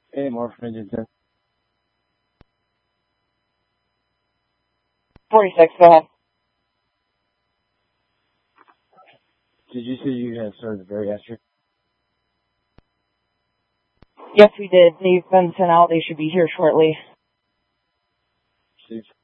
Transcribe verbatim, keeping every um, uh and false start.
Hey, more from Engine ten. forty-six, go ahead. Did you say you had started the bariatric? Yes, we did. They've been sent out. They should be here shortly. Steve?